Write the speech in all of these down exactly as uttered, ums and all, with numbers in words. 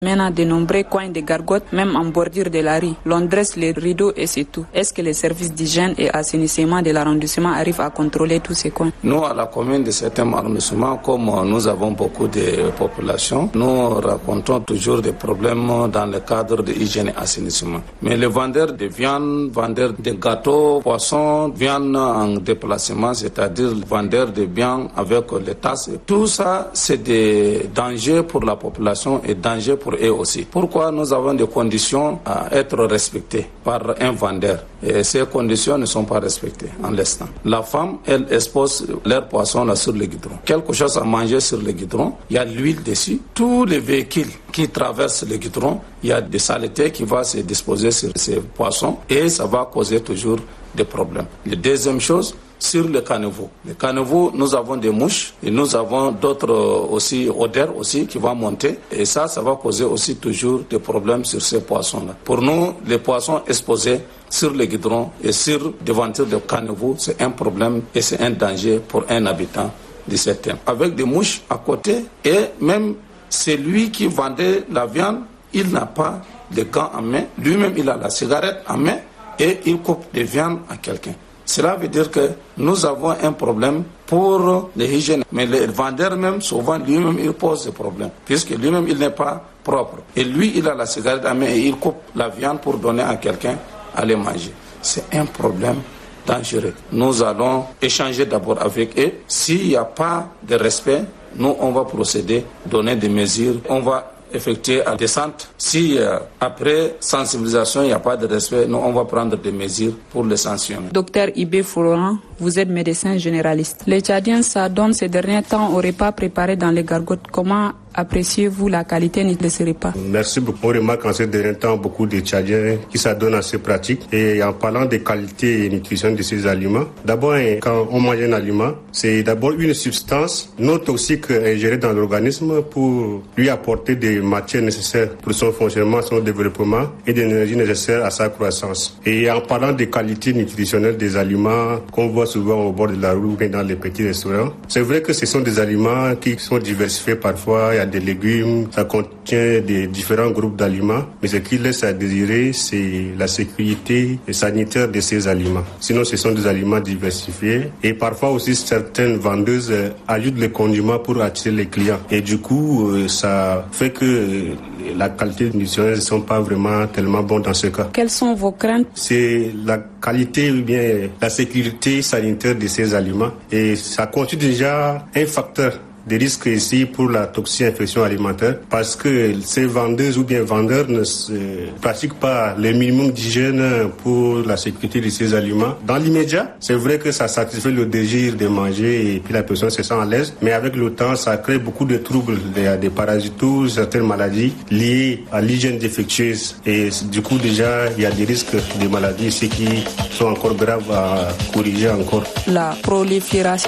Maintenant, de nombreux coins de Gargote, même en bordure de la rue, l'on dresse les rideaux et c'est tout. Est-ce que les services d'hygiène et assainissement de l'arrondissement arrivent à contrôler tous ces coins? Nous, à la commune de certains arrondissements, comme nous avons beaucoup de population, nous rencontrons toujours des problèmes dans le cadre de l'hygiène et assainissement. Mais les vendeurs de viande, vendeurs de gâteaux, poissons, viande en déplacement, c'est-à-dire les vendeurs de biens avec les tasses, tout ça, c'est des dangers pour la population et dangers pour eux aussi. Pourquoi nous avons des conditions à être respectées par un vendeur? Et ces conditions ne sont pas respectées en l'instant. La femme, elle expose leurs poissons là sur le goudron. Quelque chose à manger sur le goudron, il y a l'huile dessus. Tous les véhicules qui traversent le goudron, il y a des saletés qui vont se disposer sur ces poissons et ça va causer toujours des problèmes. La deuxième chose, sur le caniveau. Le caniveau, nous avons des mouches et nous avons d'autres aussi odeurs aussi qui vont monter et ça, ça va causer aussi toujours des problèmes sur ces poissons-là. Pour nous, les poissons exposés sur les goudrons et sur devantures de caniveau, c'est un problème et c'est un danger pour un habitant de cette terre. Avec des mouches à côté et même celui qui vendait la viande, il n'a pas de gants en main. Lui-même, il a la cigarette en main et il coupe des viandes à quelqu'un. Cela veut dire que nous avons un problème pour l'hygiène. Mais le vendeur même, souvent, lui-même, il pose des problèmes. Puisque lui-même, il n'est pas propre. Et lui, il a la cigarette à main et il coupe la viande pour donner à quelqu'un à les manger. C'est un problème dangereux. Nous allons échanger d'abord avec eux. S'il n'y a pas de respect, nous, on va procéder, donner des mesures. On va effectuer la descente. Si euh, après sensibilisation, il n'y a pas de respect, nous, on va prendre des mesures pour les sanctionner. Docteur Ibé Florent, vous êtes médecin généraliste. Les Tchadiens s'adonnent ces derniers temps aux repas préparés dans les gargotes. Comment appréciez-vous la qualité de ces repas? Merci beaucoup. On remarque en ces derniers temps beaucoup de Tchadiens qui s'adonnent à ces pratiques. Et en parlant de qualité et nutrition de ces aliments, d'abord, quand on mange un aliment, c'est d'abord une substance non toxique ingérée dans l'organisme pour lui apporter des matières nécessaires pour son fonctionnement, son développement et des énergies nécessaires à sa croissance. Et en parlant de qualité nutritionnelle des aliments qu'on voit souvent au bord de la rue et dans les petits restaurants, c'est vrai que ce sont des aliments qui sont diversifiés parfois. Il y a des légumes, ça contient des différents groupes d'aliments, mais ce qui laisse à désirer, c'est la sécurité sanitaire de ces aliments. Sinon, ce sont des aliments diversifiés et parfois aussi certaines vendeuses ajoutent les condiments pour attirer les clients. Et du coup, ça fait que la qualité nutritionnelle ne sont pas vraiment tellement bonnes dans ce cas. Quelles sont vos craintes? C'est la qualité ou bien la sécurité sanitaire de ces aliments et ça constitue déjà un facteur des risques ici pour la toxi-infection alimentaire parce que ces vendeuses ou bien vendeurs ne se pratiquent pas le minimum d'hygiène pour la sécurité de ces aliments. Dans l'immédiat, c'est vrai que ça satisfait le désir de manger et puis la personne se sent à l'aise, mais avec le temps, ça crée beaucoup de troubles, des, des parasitoses, certaines maladies liées à l'hygiène défectueuse et du coup déjà, il y a des risques de maladies ici qui sont encore graves à corriger encore. La prolifération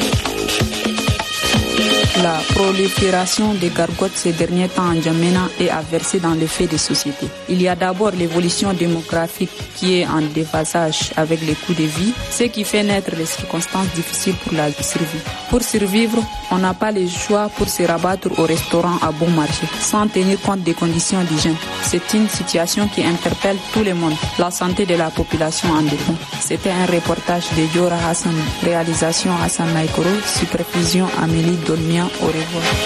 La prolifération des gargotes ces derniers temps en N'Djamena est à verser dans les faits de société. Il y a d'abord l'évolution démographique qui est en déphasage avec les coûts de vie, ce qui fait naître des circonstances difficiles pour la survie. Pour survivre, on n'a pas le choix pour se rabattre au restaurant à bon marché, sans tenir compte des conditions d'hygiène. C'est une situation qui interpelle tout le monde. La santé de la population en dépend. C'était un reportage de Diora Hassan, réalisation Hassan Naikoro, supervision Amélie Dolmia. Au revoir.